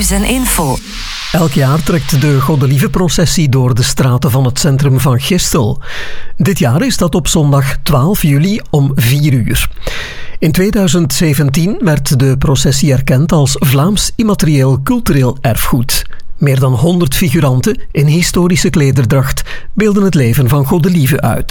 Nieuws en info. Elk jaar trekt de Godelieve-processie door de straten van het centrum van Gistel. Dit jaar is dat op zondag 12 juli om 4 uur. In 2017 werd de processie erkend als Vlaams immaterieel cultureel erfgoed. Meer dan 100 figuranten in historische klederdracht beelden het leven van Godelieve uit.